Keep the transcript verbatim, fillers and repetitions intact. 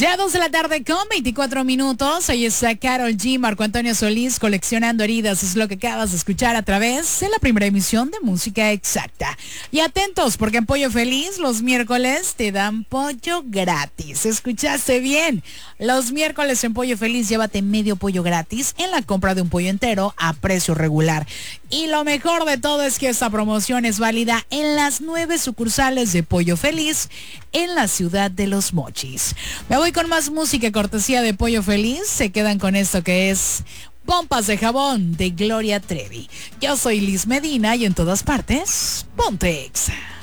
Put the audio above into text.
Ya dos de la tarde con veinticuatro minutos. Ahí está Karol G, Marco Antonio Solís, Coleccionando Heridas. Es lo que acabas de escuchar a través de la primera emisión de Música Exacta. Y atentos, porque en Pollo Feliz los miércoles te dan pollo gratis. ¿Escuchaste bien? Los miércoles en Pollo Feliz llévate medio pollo gratis en la compra de un pollo entero a precio regular. Y lo mejor de todo es que esta promoción es válida en las nueve sucursales de Pollo Feliz en la ciudad de Los Mochis. Me voy con más música cortesía de Pollo Feliz. Se quedan con esto que es Pompas de Jabón de Gloria Trevi. Yo soy Liz Medina y en todas partes, Ponte Exa.